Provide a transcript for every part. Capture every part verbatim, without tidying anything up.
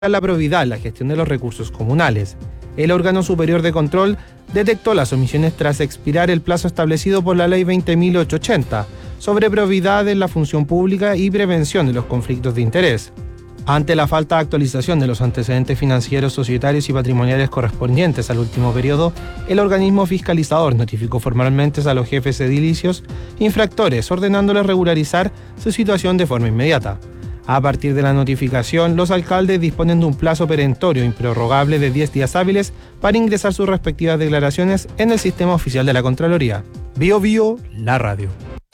la probidad en la gestión de los recursos comunales. El órgano superior de control detectó las omisiones tras expirar el plazo establecido por la ley veinte mil ochocientos ochenta sobre probidad en la función pública y prevención de los conflictos de interés. Ante la falta de actualización de los antecedentes financieros, societarios y patrimoniales correspondientes al último periodo, el organismo fiscalizador notificó formalmente a los jefes edilicios infractores, ordenándoles regularizar su situación de forma inmediata. A partir de la notificación, los alcaldes disponen de un plazo perentorio improrrogable de diez días hábiles para ingresar sus respectivas declaraciones en el sistema oficial de la Contraloría. Bio Bio, la radio.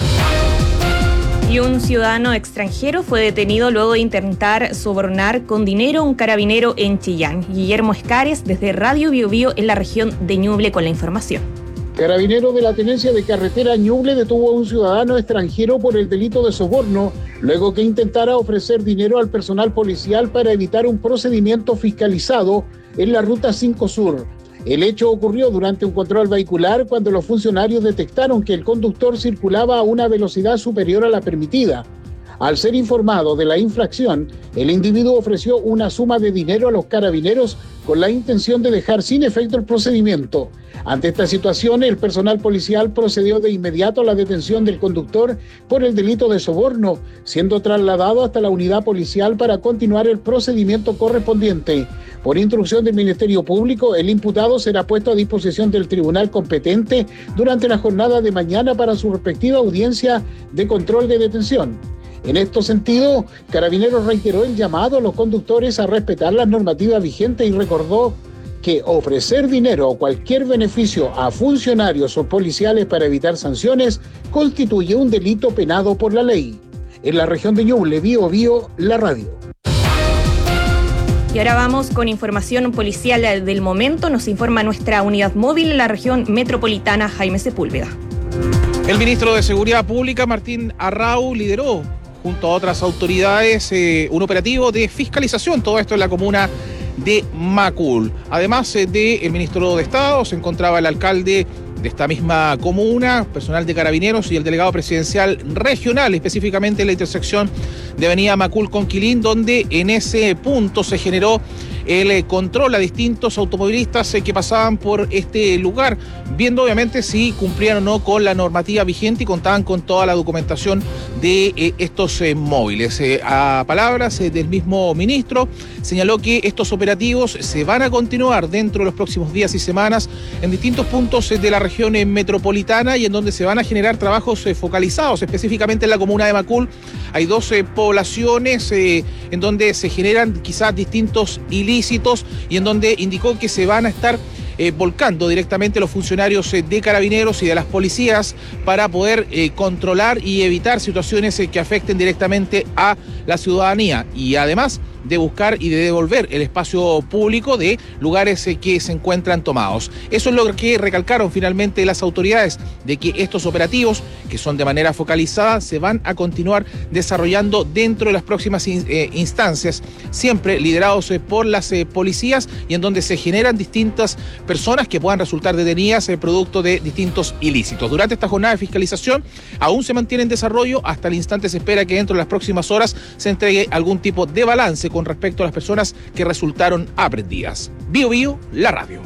Y un ciudadano extranjero fue detenido luego de intentar sobornar con dinero a un carabinero en Chillán. Guillermo Escares, desde Radio Bio Bio en la región de Ñuble, con la información. Carabineros de la Tenencia de Carretera Ñuble detuvo a un ciudadano extranjero por el delito de soborno, luego que intentara ofrecer dinero al personal policial para evitar un procedimiento fiscalizado en la Ruta cinco Sur. El hecho ocurrió durante un control vehicular cuando los funcionarios detectaron que el conductor circulaba a una velocidad superior a la permitida. Al ser informado de la infracción, el individuo ofreció una suma de dinero a los carabineros con la intención de dejar sin efecto el procedimiento. Ante esta situación, el personal policial procedió de inmediato a la detención del conductor por el delito de soborno, siendo trasladado hasta la unidad policial para continuar el procedimiento correspondiente. Por instrucción del Ministerio Público, el imputado será puesto a disposición del tribunal competente durante la jornada de mañana para su respectiva audiencia de control de detención. En este sentido, Carabineros reiteró el llamado a los conductores a respetar las normativas vigentes y recordó que ofrecer dinero o cualquier beneficio a funcionarios o policiales para evitar sanciones constituye un delito penado por la ley. En la región de Ñuble, Bio Bio, la radio. Y ahora vamos con información policial del momento. Nos informa nuestra unidad móvil en la región metropolitana, Jaime Sepúlveda. El ministro de Seguridad Pública, Martín Arrau, lideró junto a otras autoridades eh, un operativo de fiscalización, todo esto en la comuna de Macul. Además eh, del ministro de Estado, se encontraba el alcalde de esta misma comuna, personal de Carabineros y el delegado presidencial regional, específicamente en la intersección de avenida Macul con Quilín, donde en ese punto se generó el control a distintos automovilistas que pasaban por este lugar, viendo obviamente si cumplían o no con la normativa vigente y contaban con toda la documentación de eh, estos eh, móviles. Eh, a palabras eh, del mismo ministro, señaló que estos operativos se van a continuar dentro de los próximos días y semanas en distintos puntos eh, de la región eh, metropolitana y en donde se van a generar trabajos eh, focalizados, específicamente en la comuna de Macul. Hay dos eh, poblaciones eh, en donde se generan quizás distintos ilícitos y en donde indicó que se van a estar eh, volcando directamente los funcionarios eh, de Carabineros y de las policías para poder eh, controlar y evitar situaciones eh, que afecten directamente a la ciudadanía y además de buscar y de devolver el espacio público de lugares eh, que se encuentran tomados. Eso es lo que recalcaron finalmente las autoridades, de que estos operativos, que son de manera focalizada, se van a continuar desarrollando dentro de las próximas in, eh, instancias, siempre liderados eh, por las eh, policías y en donde se generan distintas personas que puedan resultar detenidas eh, producto de distintos ilícitos. Durante esta jornada de fiscalización aún se mantiene en desarrollo, hasta el instante se espera que dentro de las próximas horas se entregue algún tipo de balance con respecto a las personas que resultaron aprehendidas. Bio Bio, la radio.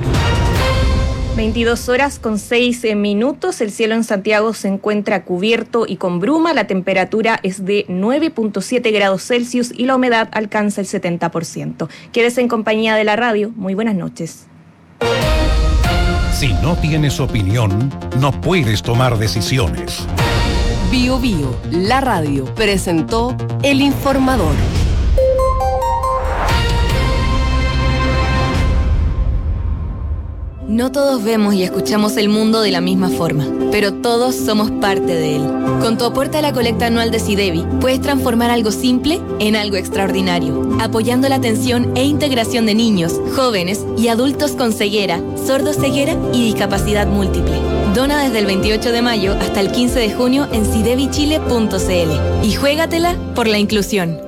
veintidós horas con seis minutos. El cielo en Santiago se encuentra cubierto y con bruma. La temperatura es de nueve punto siete grados Celsius y la humedad alcanza el setenta por ciento. Quédese en compañía de la radio. Muy buenas noches. Si no tienes opinión, no puedes tomar decisiones. Bio Bio, la radio, presentó El Informador. No todos vemos y escuchamos el mundo de la misma forma, pero todos somos parte de él. Con tu aporte a la colecta anual de SIDEBI, puedes transformar algo simple en algo extraordinario, apoyando la atención e integración de niños, jóvenes y adultos con ceguera, sordoceguera y discapacidad múltiple. Dona desde el veintiocho de mayo hasta el quince de junio en sidebi chile punto c l y juégatela por la inclusión.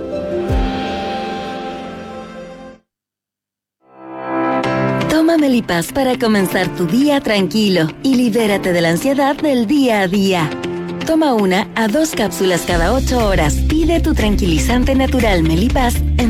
Toma Melipaz para comenzar tu día tranquilo y libérate de la ansiedad del día a día. Toma una a dos cápsulas cada ocho horas. Pide tu tranquilizante natural Melipaz en